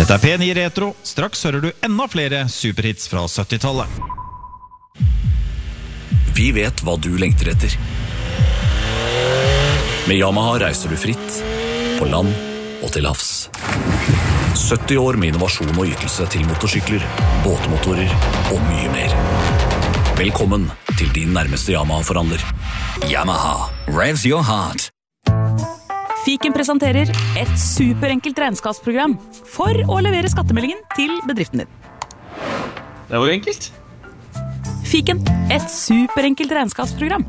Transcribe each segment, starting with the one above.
Dette P9 Retro. Straks hører du enda flere superhits fra 70-tallet. Vi vet hva du lengter etter. Med Yamaha reiser du fritt, på land og til havs. 70 år med innovasjon og ytelse til motorsykler, båtmotorer og mye mer. Velkommen til din nærmeste Yamaha-forhandler. Yamaha, revs your heart. Fiken presenterer et superenkelt regnskapsprogram for å levere skattemeldingen til bedriften din. Det var enkelt. Fiken, et superenkelt regnskapsprogram.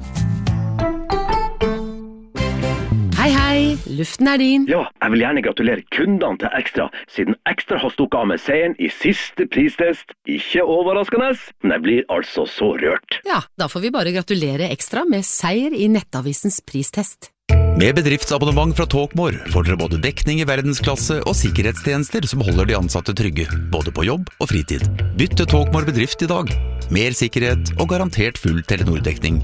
Hei, luften din. Ja, jeg vil gjerne gratulere kundene til Extra, siden Extra har stukket av med seieren i siste pristest. Ikke overraskende, men jeg blir altså så rørt. Ja, da får vi bare gratulere Extra med seier i Nettavisens pristest. Med bedriftsabonnement fra Talkmore får dere både dekning i verdensklasse og sikkerhetstjenester som holder de ansatte trygge, både på jobb og fritid. Bytt til Talkmore bedrift i dag. Mer sikkerhet og garantert full Telenor-dekning.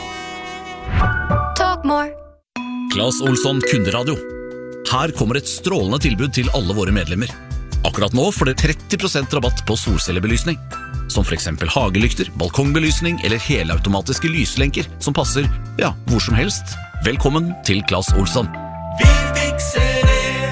Talkmore. Claes Olsson Kunderadio. Her kommer et strålende tilbud til alle våre medlemmer. Akkurat nå får dere 30% rabatt på solcellebelysning, som for eksempel hagelykter, balkongbelysning eller helautomatiske lyslenker som passer, ja, hvor som helst. Velkommen til Claes Olsson. Vi fikser det.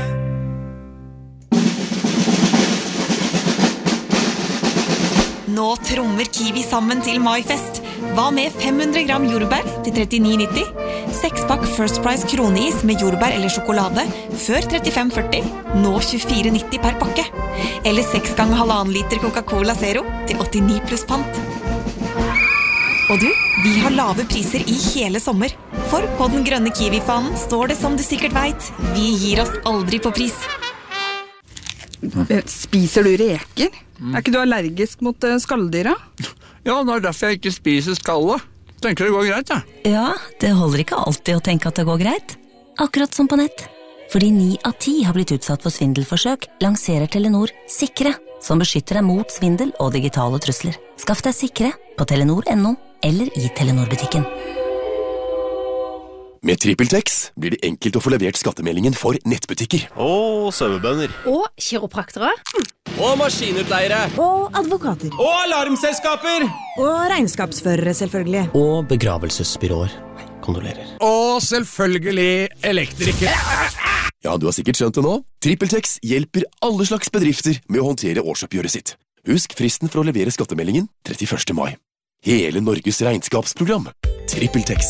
Nå trommer Kiwi sammen til MaiFest. Hva med 500 gram jordbær til 39,90? 6-pakk First Price kroneis med jordbær eller sjokolade før 35,40, nå 24,90 per pakke. Eller 6 ganger 1,5 liter Coca-Cola Zero til 89 pluss pant. Og du, vi har lave priser i hele sommer. For på den grønne Kiwi-fanen står det som du sikkert vet, vi gir oss aldri på pris. Spiser du reker? Er ikke du allergisk mot skalldyra? Ja, det er derfor jeg ikke spiser skallet. Tenker det går greit, ja? Ja, det holder ikke alltid å tenke at det går greit. Akkurat som på nett. Fordi 9 av 10 har blitt utsatt for svindelforsøk, lanserer Telenor Sikre, som beskytter deg mot svindel og digitale trusler. Skaff deg Sikre på telenor.no eller i Telenor-butikken. Med TrippelTex blir det enkelt å få levert skattemeldingen for nettbutikker. Og sauebønder. Og kiropraktere. Og maskinutleiere. Og advokater. Og alarmselskaper. Og regnskapsførere, selvfølgelig. Og begravelsesbyråer. Kondolerer. Og selvfølgelig elektriker. Ja, du har sikkert skjønt det nå. TrippelTex hjelper alle slags bedrifter med å håndtere årsoppgjøret sitt. Husk fristen for å levere skattemeldingen 31. mai. Hele Norges regnskapsprogram. TrippelTex.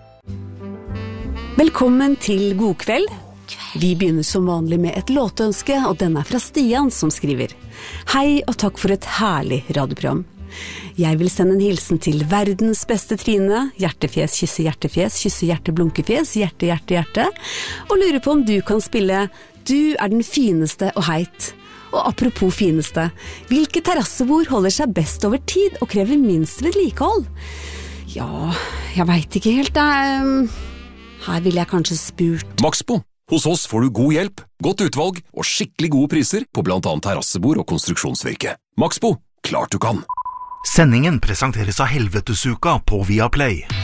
Velkommen til God kveld. Vi begynner som vanlig med et låtønske, og den er fra Stian som skriver: Hei og takk for et herlig radioprogram. Jeg vil sende en hilsen til verdens beste Trine, hjertefjes, kysse hjerte, blunkefjes, hjerte, hjerte, hjerte, og lurer på om du kan spille Du er den fineste og heit. Og apropos fineste, hvilke terrassebord holder seg best over tid og krever minst vedlikehold? Ja, jeg vet ikke helt, her vil jeg kanskje spurt. Maxbo. Hos oss får du god hjelp, godt utvalg og skikkelig gode priser på blant annet terrassebord og konstruksjonsvirke. Maxbo. Klart du kan. Sendingen presenteres av Helvetesuka på Viaplay.